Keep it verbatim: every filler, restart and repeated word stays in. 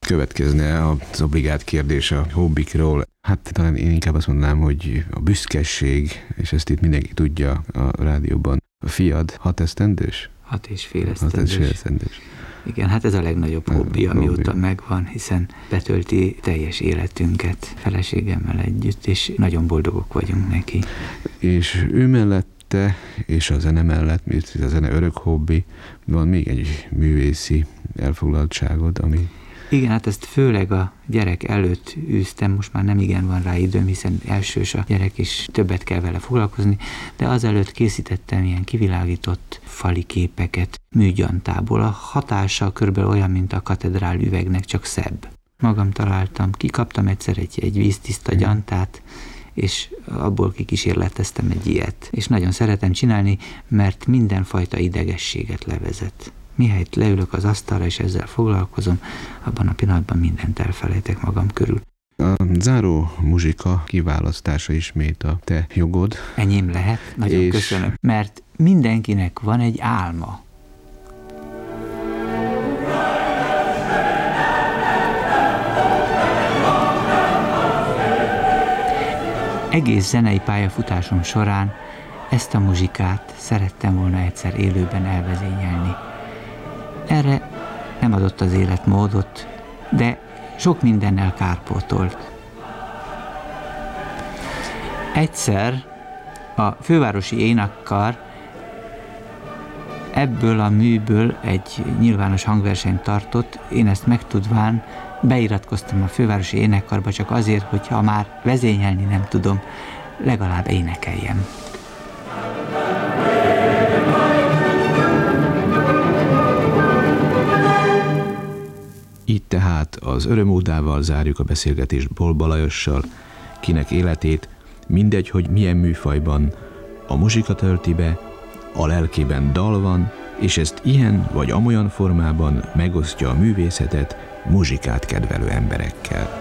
Következne az obligát kérdés a hobbikról. Hát talán én inkább azt mondanám, hogy a büszkeség, és ezt itt mindenki tudja a rádióban. A fiad hat esztendős? Hat és fél Hat és esztendős. fél esztendős. Igen, hát ez a legnagyobb hobbi, A amióta hobbi. megvan, hiszen betölti teljes életünket feleségemmel együtt, és nagyon boldogok vagyunk neki. És ő mellette, és a zene mellett, mert a zene örök hobbi, van még egy művészi elfoglaltságod, ami... Igen, hát ezt főleg a gyerek előtt űztem, most már nem igen van rá időm, hiszen elsős a gyerek, és többet kell vele foglalkozni, de azelőtt készítettem ilyen kivilágított fali képeket műgyantából. A hatása körülbelül olyan, mint a katedrál üvegnek, csak szebb. Magam találtam, kikaptam egyszer egy, egy víztiszta gyantát, és abból kikísérleteztem egy ilyet. És nagyon szeretem csinálni, mert mindenfajta idegességet levezet. Mihelyt leülök az asztalra, és ezzel foglalkozom, abban a pillanatban mindent elfelejtek magam körül. A záró muzsika kiválasztása ismét a te jogod. Enyém lehet? Nagyon És... köszönöm. Mert mindenkinek van egy álma. Egész zenei pályafutásom során ezt a muzsikát szerettem volna egyszer élőben elvezényelni. Erre nem adott az élet módot, de sok mindennel kárpótolt. Egyszer a fővárosi énekkar ebből a műből egy nyilvános hangversenyt tartott, én ezt megtudván beiratkoztam a fővárosi énekkarba csak azért, hogy ha már vezényelni nem tudom, legalább énekeljem. Így tehát az örömódával zárjuk a beszélgetést Bolba Lajossal, kinek életét, mindegy, hogy milyen műfajban, a muzsika tölti be, a lelkében dal van, és ezt ilyen vagy amolyan formában megosztja a művészetet muzsikát kedvelő emberekkel.